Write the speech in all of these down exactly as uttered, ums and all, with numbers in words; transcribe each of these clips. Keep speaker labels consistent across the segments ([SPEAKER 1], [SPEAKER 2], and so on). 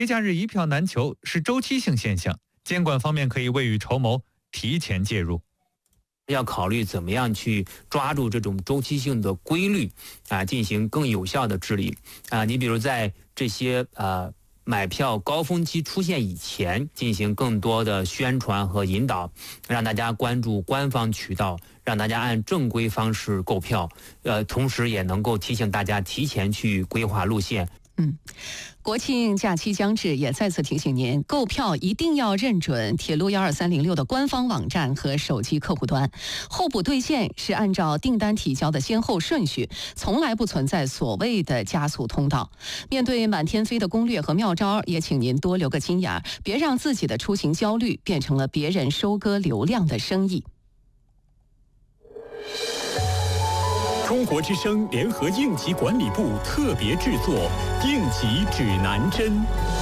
[SPEAKER 1] 节假日一票难求是周期性现象，监管方面可以未雨绸缪，提前介入。
[SPEAKER 2] 要考虑怎么样去抓住这种周期性的规律啊，进行更有效的治理啊。你比如在这些呃买票高峰期出现以前，进行更多的宣传和引导，让大家关注官方渠道，让大家按正规方式购票，呃，同时也能够提醒大家提前去规划路线。
[SPEAKER 3] 嗯，国庆假期将至，也再次提醒您，购票一定要认准铁路幺二三零六的官方网站和手机客户端。候补兑现是按照订单提交的先后顺序，从来不存在所谓的加速通道。面对满天飞的攻略和妙招，也请您多留个心眼儿，别让自己的出行焦虑变成了别人收割流量的生意。
[SPEAKER 4] 中国之声联合应急管理部特别制作《应急指南针》。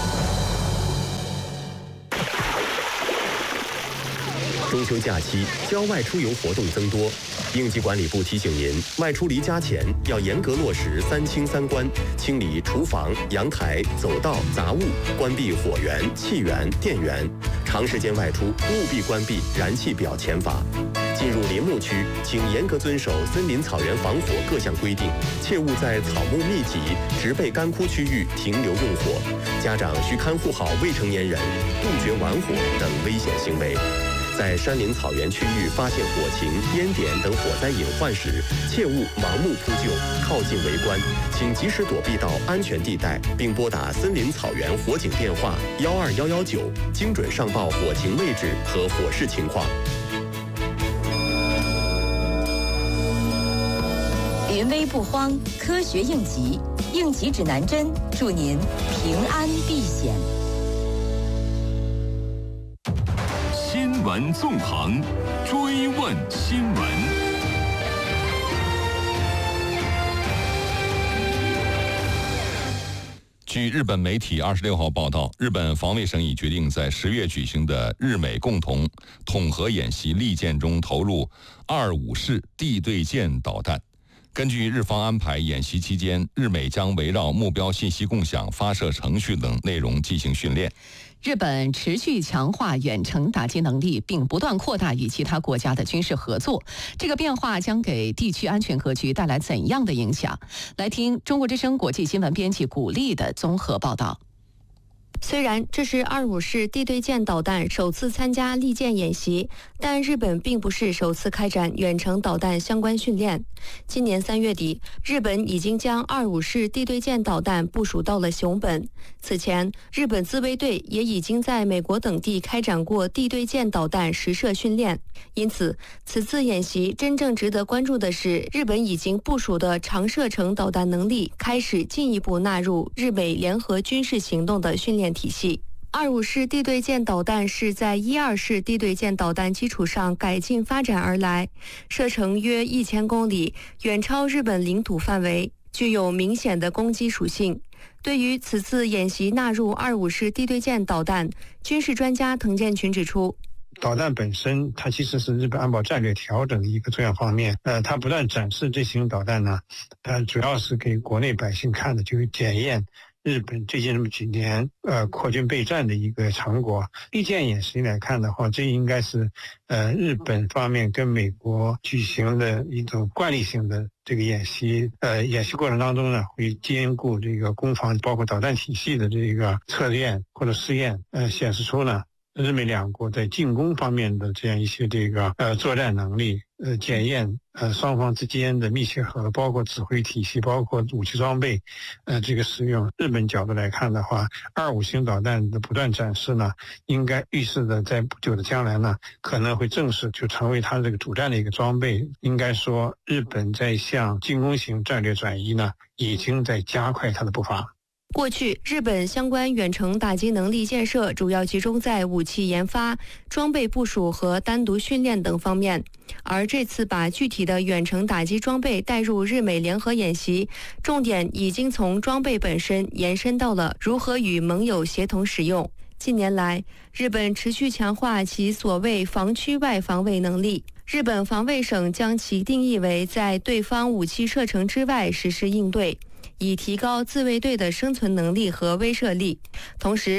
[SPEAKER 5] 中秋假期，郊外出游活动增多，应急管理部提醒您，外出离家前要严格落实三清三关，清理厨房、阳台、走道杂物，关闭火源、气源、电源。长时间外出，务必关闭燃气表前阀。进入林木区，请严格遵守森林草原防火各项规定，切勿在草木密集、植被干枯区域停留用火。家长需看护好未成年人，杜绝玩火等危险行为。在山林草原区域发现火情、烟点等火灾隐患时，切勿盲目扑救、靠近围观，请及时躲避到安全地带，并拨打森林草原火警电话幺二幺幺九，精准上报火情位置和火势情况。
[SPEAKER 6] 临危不慌，科学应急，应急指南针，祝您平安避险。
[SPEAKER 4] 新闻纵横，追问新闻。
[SPEAKER 7] 据日本媒体二十六号报道，日本防卫省已决定在十月举行的日美共同统合演习利剑中投入二五式地对舰导弹。根据日方安排，演习期间，日美将围绕目标信息共享、发射程序等内容进行训练。
[SPEAKER 3] 日本持续强化远程打击能力，并不断扩大与其他国家的军事合作。这个变化将给地区安全格局带来怎样的影响？来听中国之声国际新闻编辑古丽的综合报道。
[SPEAKER 8] 虽然这是二五式地对舰导弹首次参加利剑演习，但日本并不是首次开展远程导弹相关训练。今年三月底，日本已经将二五式地对舰导弹部署到了熊本。此前，日本自卫队也已经在美国等地开展过地对舰导弹实射训练。因此，此次演习真正值得关注的是，日本已经部署的长射程导弹能力开始进一步纳入日美联合军事行动的训练体系。二五式地对舰导弹是在一二式地对舰导弹基础上改进发展而来，射程约一千公里，远超日本领土范围，具有明显的攻击属性。对于此次演习纳入二五式地对舰导弹，军事专家滕建群指出，
[SPEAKER 9] 导弹本身，它其实是日本安保战略调整的一个重要方面。呃，它不断展示这型导弹呢，呃，主要是给国内百姓看的，就是检验日本最近这么几年呃扩军备战的一个成果。利剑演习来看的话，这应该是呃日本方面跟美国举行的一种惯例性的这个演习。呃，演习过程当中呢，会兼顾这个攻防，包括导弹体系的这个测验或者试验，呃，显示出呢，日美两国在进攻方面的这样一些这个呃作战能力，呃检验呃双方之间的密切合作，包括指挥体系，包括武器装备，呃这个使用。日本角度来看的话，二五型导弹的不断展示呢，应该预示的在不久的将来呢，可能会正式就成为它这个主战的一个装备。应该说，日本在向进攻型战略转移呢，已经在加快它的步伐。
[SPEAKER 8] 过去，日本相关远程打击能力建设主要集中在武器研发、装备部署和单独训练等方面，而这次把具体的远程打击装备带入日美联合演习，重点已经从装备本身延伸到了如何与盟友协同使用。近年来，日本持续强化其所谓防区外防卫能力。日本防卫省将其定义为在对方武器射程之外实施应对。 以提高自卫队的生存能力和威慑力。同时